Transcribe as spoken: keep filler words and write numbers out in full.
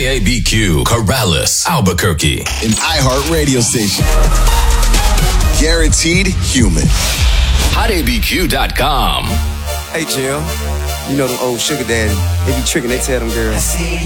K A B Q, Corrales, Albuquerque. An iHeart radio station. Guaranteed human. hot A B Q dot com. Hey, Jill. You know them old sugar daddy. They be tricking, they tell them girls.